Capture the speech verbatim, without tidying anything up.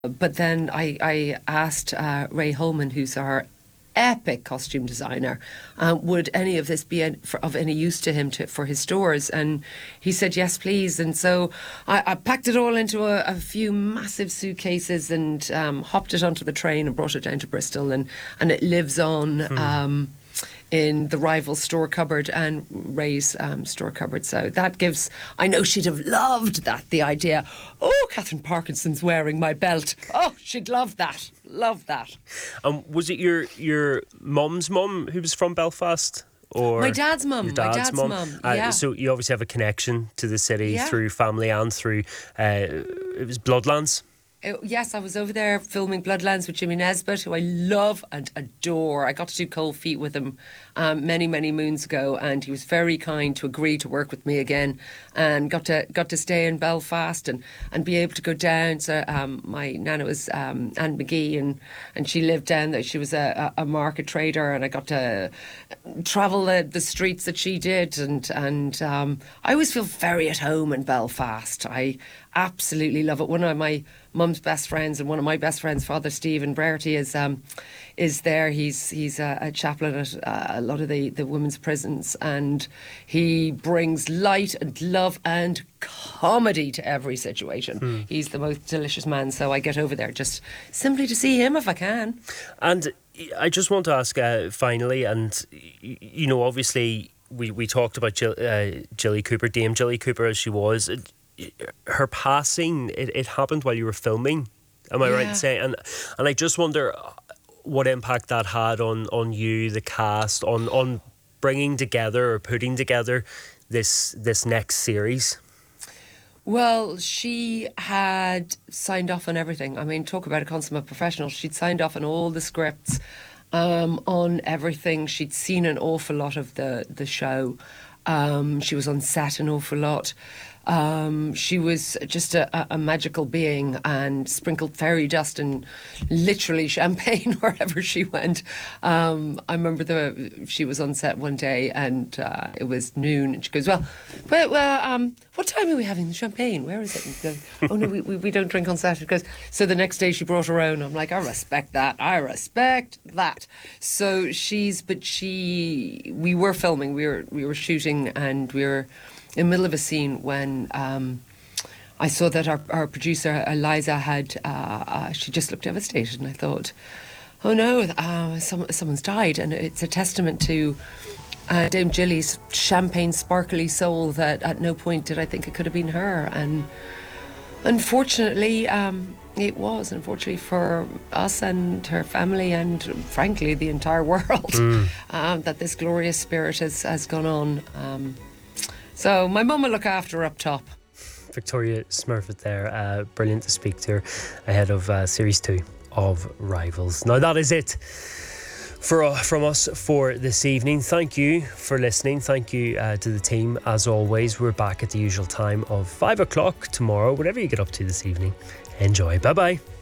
But then I, I asked uh, Ray Holman, who's our epic costume designer, uh, would any of this be an, for, of any use to him to, for his stores? And he said yes please. And so I, I packed it all into a, a few massive suitcases and um, hopped it onto the train and brought it down to Bristol, and, and it lives on hmm. um, in the rival store cupboard and Ray's um, store cupboard. So that gives, I know she'd have loved that, the idea, oh, Catherine Parkinson's wearing my belt. Oh, she'd love that, love that. Um, was it your your mum's mum who was from Belfast? Or my dad's mum, your dad's my dad's mum. mum, Uh, yeah. so you obviously have a connection to the city Yeah. through family and through, uh, it was Bloodlands. Uh, yes, I was over there filming Bloodlands with Jimmy Nesbitt, who I love and adore. I got to do Cold Feet with him um, many, many moons ago, and he was very kind to agree to work with me again, and got to got to stay in Belfast and, and be able to go down. So um, my nana was um, Anne McGee, and, and she lived down there. She was a, a market trader, and I got to travel the, the streets that she did, and and um, I always feel very at home in Belfast. I absolutely love it. One of my mum's best friends and one of my best friends, Father Stephen Breherty, is um, is there. He's he's a, a chaplain at uh, a lot of the, the women's prisons, and he brings light and love and comedy to every situation. Mm. He's the most delicious man, so I get over there just simply to see him if I can. And I just want to ask uh, finally, and you know, obviously we, we talked about Jill, uh, Jilly Cooper, Dame Jilly Cooper as she was. Her passing, it, it happened while you were filming, am I yeah. right in saying? And and I just wonder what impact that had on, on you, the cast, on on bringing together or putting together this this next series. Well, she had signed off on everything. I mean, talk about a consummate professional. She'd signed off on all the scripts, um, on everything. She'd seen an awful lot of the, the show. Um, she was on set an awful lot. Um, she was just a, a magical being, and sprinkled fairy dust and literally champagne wherever she went. Um, I remember the she was on set one day, and uh, it was noon, and she goes, well, well, well um, what time are we having the champagne? Where is it? And goes, oh no, we, we, we don't drink on set. She goes, so the next day she brought her own. I'm like, I respect that. I respect that. So she's, but she, we were filming, we were, we were shooting, and we were in the middle of a scene when um, I saw that our, our producer Eliza had uh, uh, she just looked devastated, and I thought, oh no, uh, some, someone's died. And it's a testament to uh, Dame Jilly's champagne sparkly soul that at no point did I think it could have been her. And unfortunately um, it was, unfortunately for us and her family, and frankly the entire world, mm. um, that this glorious spirit has, has gone on. um, So my mum will look after her up top. Victoria Smurfit there, uh, brilliant to speak to her ahead of uh, series two of Rivals. Now that is it for uh, from us for this evening. Thank you for listening. Thank you uh, to the team as always. We're back at the usual time of five o'clock tomorrow. Whatever you get up to this evening, enjoy. Bye bye.